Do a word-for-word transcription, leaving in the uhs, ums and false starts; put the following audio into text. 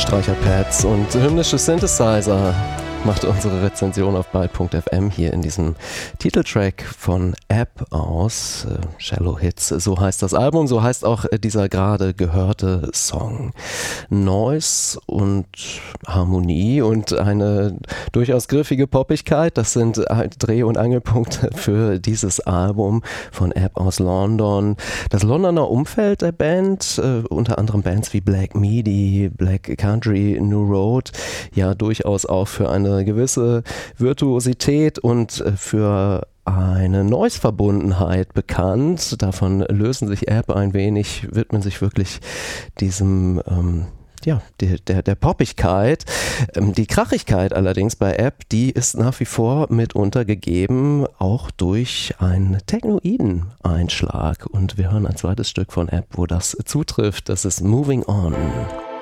Streicherpads und hymnische Synthesizer macht unsere Rezension auf byte punkt f m hier in diesem Titeltrack von App aus. Äh, Shallow Hits, so heißt das Album, so heißt auch äh, dieser gerade gehörte Song. Noise und Harmonie und eine durchaus griffige Poppigkeit, das sind äh, Dreh- und Angelpunkte für dieses Album von App aus London. Das Londoner Umfeld der Band, äh, unter anderem Bands wie Black Midi, Black Country, New Road, ja durchaus auch für eine gewisse Virtuosität und für eine Noise-Verbundenheit bekannt. Davon lösen sich App ein wenig, widmen sich wirklich diesem ähm, ja, der, der, der Poppigkeit. Ähm, die Krachigkeit allerdings bei App, die ist nach wie vor mitunter gegeben, auch durch einen technoiden Einschlag. Und wir hören ein zweites Stück von App, wo das zutrifft. Das ist Moving On.